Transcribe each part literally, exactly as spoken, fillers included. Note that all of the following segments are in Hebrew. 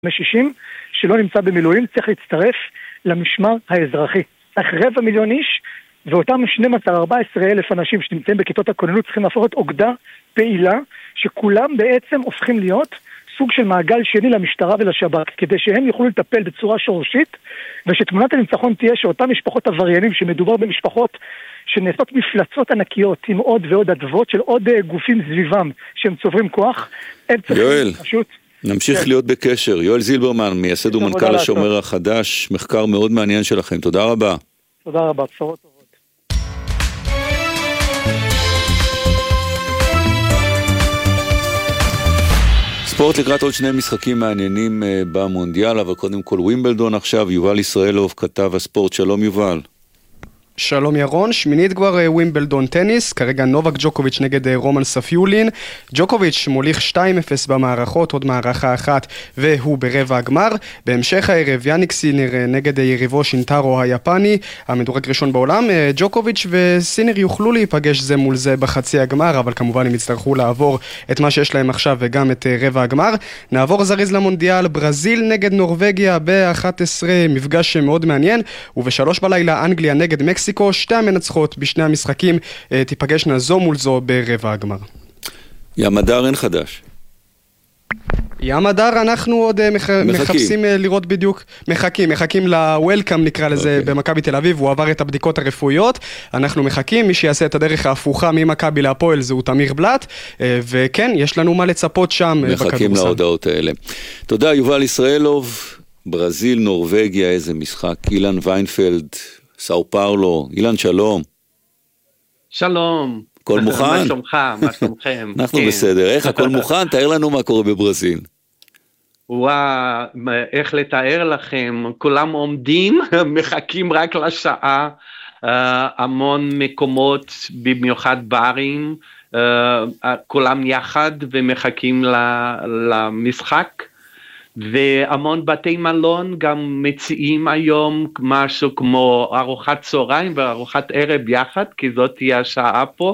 משישים שלא נמצא במילואים צריך להצטרף למשמר האזרחי. צריך רבע מיליון איש, ואותם שנים עשר ארבע עשרה אלף אנשים שנמצאים בכיתות הכוננות צריכים להפוך את אוגדה פעילה, שכולם בעצם הופכים להיות סוג של מעגל שני למשטרה ולשב"כ, כדי שהם יוכלו לטפל בצורה שורשית, ושתמונת הניצחון תהיה שאותם משפחות עבריינים, שמדובר במשפחות שנעשות מפלצות ענקיות עם עוד ועוד אדוות של עוד גופים סביבם שהם צוברים כוח, הם צריכים פשוט... נמשיך להיות בקשר. יואל זילברמן, מייסד ומנכ"ל השומר החדש, מחקר מאוד מעניין שלכם. תודה רבה. תודה רבה, בשורות טובות. ספורט לקראת עוד שני משחקים מעניינים במונדיאל, אבל קודם כל ווימבלדון עכשיו. יובל ישראלוב, כתב הספורט. שלום יובל. שלום ירון, שמינית כבר ווימבלדון טניס, כרגע נובק ג'וקוביץ' נגד רומן ספיולין. ג'וקוביץ' מוליך שתיים אפס במערכות, עוד מערכה אחת והוא ברבע הגמר. בהמשך הערב יאניק סינר נגד יריבו שינטרו היפני, המדורג ראשון בעולם. ג'וקוביץ' וסינר יוכלו להיפגש זה מול זה בחצי הגמר, אבל כמובן הם יצטרכו לעבור את מה שיש להם עכשיו וגם את רבע הגמר. נעבור זריז למונדיאל, ברזיל נגד נורווגיה ב-אחת עשרה, מפגש מאוד מעניין, ובשלוש בלילה אנגליה נגד מקסיקו. שתי המנצחות בשני המשחקים תיפגשנה זו מול זו ברבע הגמר. ים הדר אין חדש. ים הדר אנחנו עוד מח... מחפשים לראות בדיוק, מחכים, מחכים ל-Welcome נקרא לזה okay. במכבי תל אביב, הוא עבר את הבדיקות הרפואיות, אנחנו מחכים, מי שיעשה את הדרך ההפוכה ממכבי להפועל זהו תמיר בלט, וכן, יש לנו מה לצפות שם. מחכים להודעות האלה. תודה יובל ישראלוב. ברזיל, נורווגיה, איזה משחק. אילן ויינפלד, סאו פאולו. אילן, שלום. שלום. הכל מוכן? מה שלומך? מה שלומכם? אנחנו בסדר. איך הכל מוכן? תאר לנו מה קורה בברזיל. וואו, איך לתאר לכם? כולם עומדים, מחכים רק לשעה. המון מקומות, במיוחד ברים, כולם יחד ומחכים למשחק. והמון בתי מלון גם מציעים היום משהו כמו ארוחת צהריים וארוחת ערב יחד, כי זאת תהיה השעה פה,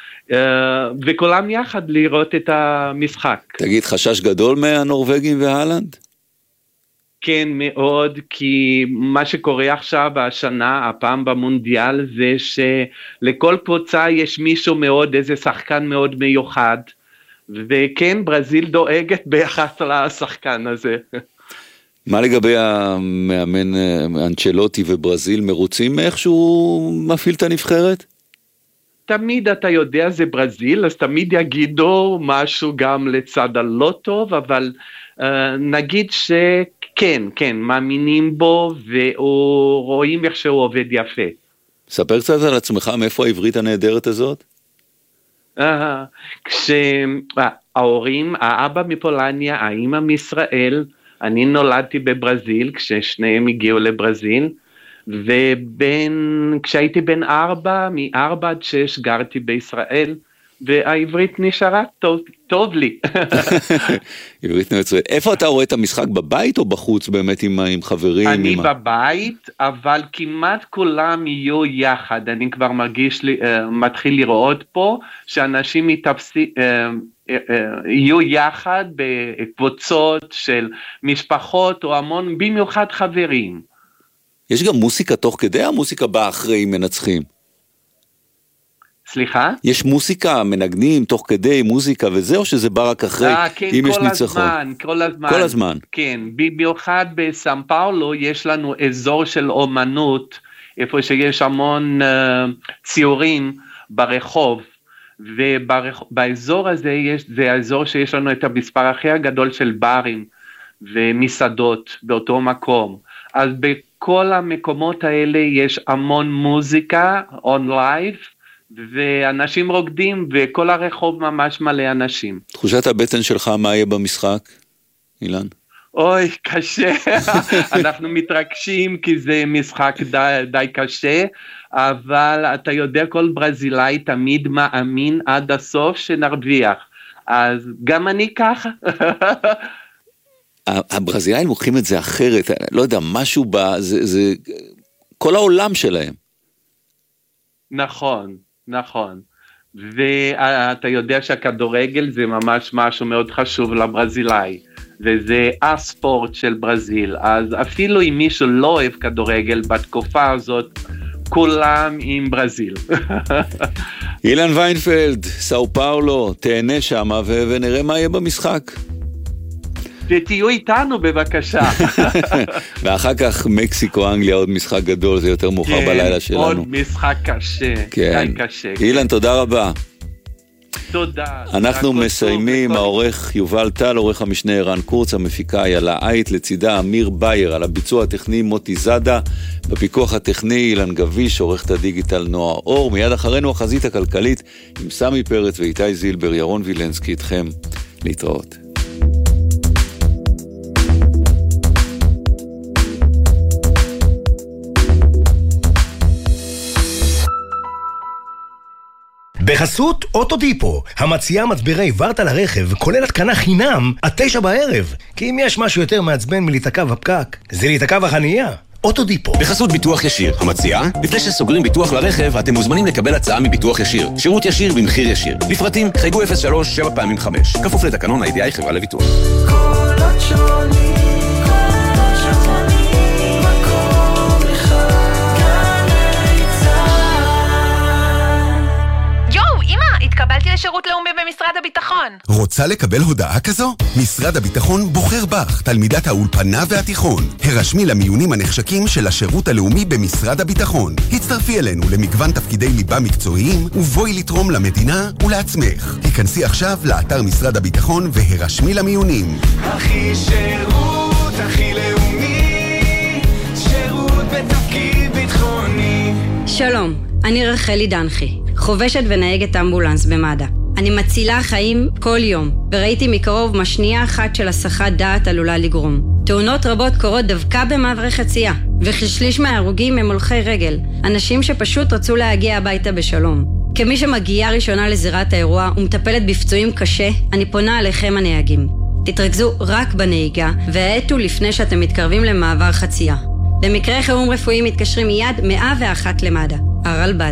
וכולם יחד לראות את המשחק. תגיד, חשש גדול מהנורווגים והלנד? כן, מאוד, כי מה שקורה עכשיו השנה, הפעם במונדיאל, זה שלכל קבוצה יש מישהו מאוד, איזה שחקן מאוד מיוחד, וכן, ברזיל דואגת ביחס לשחקן הזה. מה לגבי המאמן אנצ'לוטי וברזיל, מרוצים מאיכשהו מפעיל את הנבחרת? תמיד אתה יודע זה ברזיל, אז תמיד יגידו משהו גם לצד הלא טוב, אבל uh, נגיד שכן, כן, מאמינים בו, ורואים איך שהוא עובד יפה. ספר קצת על עצמך, מאיפה העברית הנהדרת הזאת? כשההורים, האבא מפולניה, האמא מישראל, אני נולדתי בברזיל, כששניהם הגיעו לברזיל, וכשהייתי בן ארבע, מארבע עד שש גרתי בישראל, והעברית נשארה טוב, טוב לי. עברית נהדרת. איפה אתה רואה את המשחק, בבית או בחוץ באמת עם, עם חברים? אני עם... בבית, אבל כמעט כולם יהיו יחד. אני כבר מרגיש לי, uh, מתחיל לראות פה, שאנשים יתפסי, uh, uh, uh, יהיו יחד בקבוצות של משפחות או המון, במיוחד חברים. יש גם מוסיקה תוך כדי, המוסיקה באה אחרי מנצחים. סליחה? יש מוסיקה, מנגנים תוך כדי מוזיקה וזה, או שזה בא רק אחרי, 아, כן, אם יש ניצחון? הזמן, כל הזמן. כל הזמן. כן, במיוחד בסאו פאולו יש לנו אזור של אומנות, איפה שיש המון uh, ציורים ברחוב, ובאזור הזה יש, זה האזור שיש לנו את המספר הכי הגדול של ברים ומסעדות באותו מקום. אז בכל המקומות האלה יש המון מוזיקה on live, ואנשים רוקדים, וכל הרחוב ממש מלא אנשים. תחושת הבטן שלך, מה יהיה במשחק, אילן? אוי, קשה. אנחנו מתרגשים, כי זה משחק די, די קשה, אבל אתה יודע, כל ברזילאי תמיד מאמין עד הסוף שנרוויח. אז גם אני ככה. הברזילאים לוקחים את זה אחרת, לא יודע, משהו ב... זה, זה... כל העולם שלהם. נכון, נכון. ואתה יודע שהכדורגל זה ממש משהו מאוד חשוב לברזילאי, וזה הספורט של ברזיל, אז אפילו אם מישהו לא אוהב כדורגל בתקופה הזאת, כולם עם ברזיל. אילן ויינפלד, סאו פאולו, תהנה שמה ו- ונראה מה יהיה במשחק. ותהיו איתנו בבקשה. ואחר כך מקסיקו, אנגליה, עוד משחק גדול, זה יותר מאוחר כן, בלילה שלנו. עוד משחק קשה. כן. קשה. אילן, תודה רבה. תודה. אנחנו מסיימים, העורך יובל טל, עורך המשנה ערן קורץ, המפיקה איילה עית, לצידה אמיר בייר, על הביצוע הטכני מוטי זאדה, בפיקוח הטכני אילן גביש, עורכת הדיגיטל נועה אור, מיד אחרינו החזית הכלכלית עם סמי פרץ ואיתי זילבר, ירון וילנסקי איתכם, להתראות. בחסות אוטודיפו, המציעה מצברי ורטה לרכב, כולל התקנה חינם, עד תשע בערב. כי אם יש משהו יותר מעצבן מלהיתקע בפקק, זה להיתקע בחנייה. אוטודיפו. בחסות ביטוח ישיר, המציעה, לפני שסוגרים ביטוח לרכב, אתם מוזמנים לקבל הצעה מביטוח ישיר. שירות ישיר במחיר ישיר. לפרטים, חייגו אפס שלוש שבע פעמים חמש. כפוף לתקנון ה-איי די איי חברה לביטוח. קולות שונים, קולות שונים, מקום אחד, גלי צהל. יואו, אמא, התקבלתי לשירות לאומי במשרד הביטחון. רוצה לקבל הודעה כזו? משרד הביטחון בוחר בך, תלמידת האולפנה והתיכון. הרשמי למיונים הנחשקים של השירות הלאומי במשרד הביטחון. הצטרפי אלינו למגוון תפקידי ליבה מקצועיים, ובואי לתרום למדינה ולעצמך. היכנסי עכשיו לאתר משרד הביטחון והרשמי למיונים. הכי שירות, הכי לאומי, שירות בתפקיד ביטחוני. שלום, אני רחלי דנחי, חובשת ונהגת אמבולנס במד"א. אני מצילה חיים כל יום, וראיתי מקרוב מה שנייה אחת של הסחת דעת עלולה לגרום. תאונות רבות קורות דווקא במעברי חצייה, וכשליש מההרוגים הם הולכי רגל, אנשים שפשוט רצו להגיע הביתה בשלום. כמי שמגיעה ראשונה לזירת האירוע ומטפלת בפצועים קשה, אני פונה עליכם הנהגים. תתרכזו רק בנהיגה, והעטו לפני שאתם מתקרבים למעבר חצייה. במקרה חירום רפואי מתקשרים מיד מאה ואחת למד"א. הרלב"ד.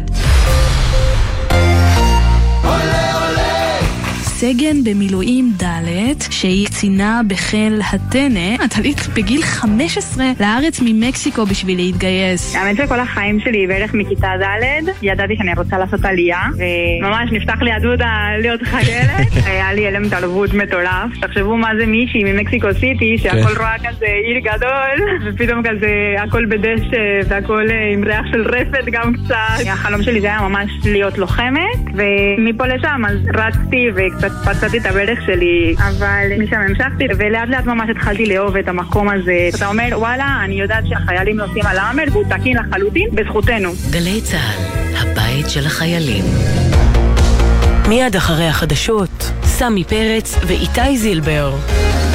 סגן במילואים ד' שהיא קצינה בחיל הטנא, את עלית בגיל חמש עשרה לארץ ממקסיקו בשביל להתגייס. האמת שכל החיים שלי בערך מכיתה ד' ידעתי שאני רוצה לעשות עלייה, וממש נפתח לי הדוד להיות חיילת. היה לי אלם תלבות מטורף. תחשבו מה זה מישהי ממקסיקו סיטי שהכל רואה כזה עיר גדול, ופתאום כזה הכל בדשא והכל עם ריח של רפת גם קצת. החלום שלי זה היה ממש להיות לוחמת, ומפה לשם אז רצתי וקצת פצעתי את הברך שלי, אבל משם המשכתי, ולאט לאט ממש התחלתי לאהוב את המקום הזה. אתה אומר, וואלה, אני יודעת שהחיילים נוסעים על האמר, והוא תקין לחלוטין, בזכותנו. גלי צהל, הבית של החיילים. מיד אחרי החדשות, סמי פרץ ואיתי זילבר.